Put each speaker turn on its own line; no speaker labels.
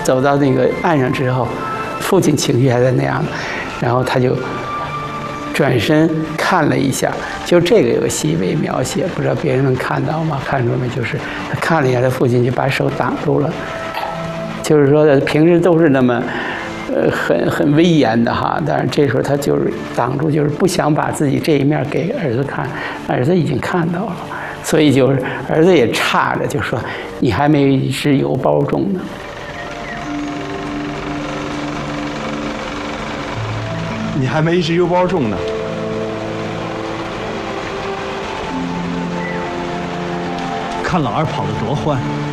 走到那个岸上之后，父亲情绪还在那样，然后他就转身看了一下，就这个有个细微描写，不知道别人能看到吗？看出没？就是他看了一下，他父亲就把手挡住了，就是说平时都是那么。很威严的哈，但是这时候他就是挡住，就是不想把自己这一面给儿子看，儿子已经看到了，所以就是儿子也诧着就说：“你还没一只邮包中呢。”
你还没一只邮包中呢。
看老二跑得多欢。